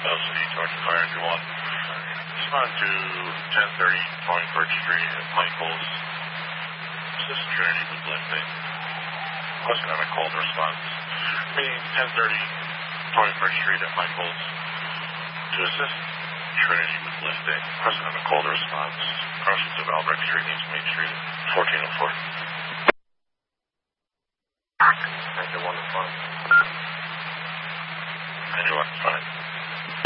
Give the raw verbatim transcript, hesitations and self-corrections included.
L C D Torch Fire one. Respond to ten thirty Torringford Street at Michaels. Assist Trinity with lifting. Question on a cold response. Meaning ten thirty Torringford Street at Michaels. To assist Trinity with lifting. Question on a cold response. Crossing of Albrecht Street, East Main Street, fourteen oh four.